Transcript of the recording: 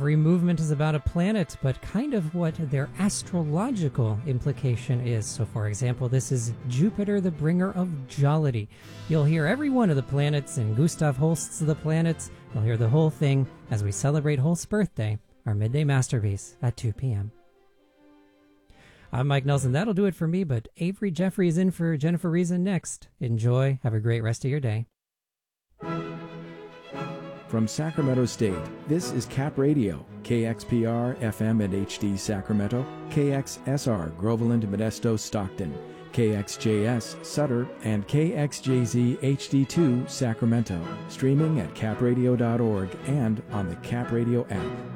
every movement is about a planet, but kind of what their astrological implication is. So, for example, this is Jupiter, the bringer of jollity. You'll hear every one of the planets in Gustav Holst's The Planets. You'll hear the whole thing as we celebrate Holst's birthday, our midday masterpiece at 2 p.m. I'm Mike Nelson. That'll do it for me, but Avery Jeffrey is in for Jennifer Reason next. Enjoy. Have a great rest of your day. From Sacramento State, this is Cap Radio, KXPR, FM and HD Sacramento, KXSR, Groveland, Modesto, Stockton, KXJS, Sutter, and KXJZ HD2, Sacramento. Streaming at capradio.org and on the Cap Radio app.